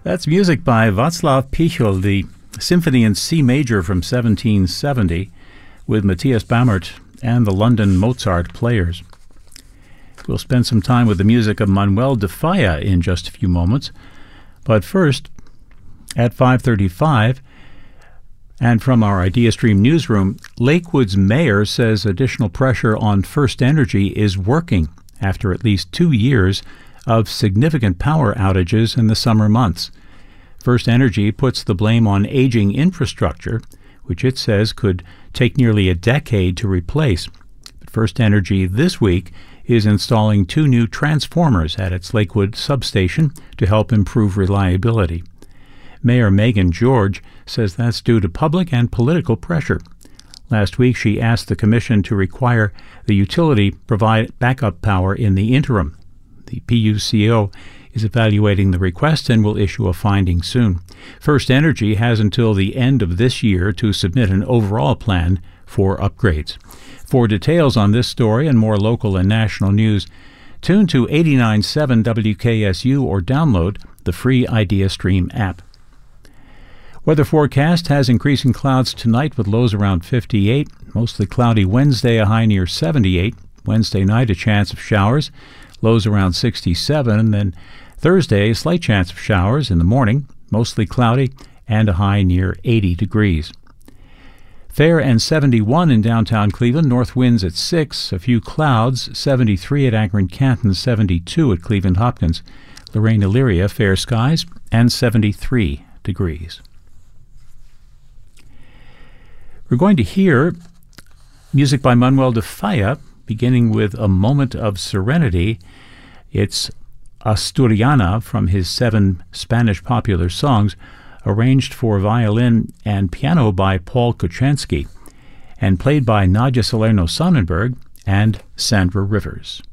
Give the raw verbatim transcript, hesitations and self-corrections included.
That's music by Václav Pichel, the Symphony in C major from seventeen seventy, with Matthias Bammert and the London Mozart Players. We'll spend some time with the music of Manuel de Falla in just a few moments. But first, at five thirty-five, and from our IdeaStream newsroom, Lakewood's mayor says additional pressure on First Energy is working after at least two years of significant power outages in the summer months. First Energy puts the blame on aging infrastructure, which it says could take nearly a decade to replace. But First Energy this week is installing two new transformers at its Lakewood substation to help improve reliability. Mayor Megan George says that's due to public and political pressure. Last week, she asked the commission to require the utility provide backup power in the interim. The P U C O is evaluating the request and will issue a finding soon. First Energy has until the end of this year to submit an overall plan for upgrades. For details on this story and more local and national news, tune to eighty-nine point seven W K S U or download the free IdeaStream app. Weather forecast has increasing clouds tonight with lows around fifty-eight. Mostly cloudy Wednesday, a high near seventy-eight. Wednesday night, a chance of showers. Lows around sixty-seven. And then Thursday, a slight chance of showers in the morning. Mostly cloudy and a high near eighty degrees. Fair and seventy-one in downtown Cleveland. North winds at six. A few clouds. seventy-three at Akron-Canton. seventy-two at Cleveland-Hopkins. Lorraine-Elyria, fair skies and seventy-three degrees. We're going to hear music by Manuel de Falla, beginning with A Moment of Serenity. It's Asturiana from his seven Spanish popular songs, arranged for violin and piano by Paul Kuchansky, and played by Nadia Salerno-Sonnenberg and Sandra Rivers.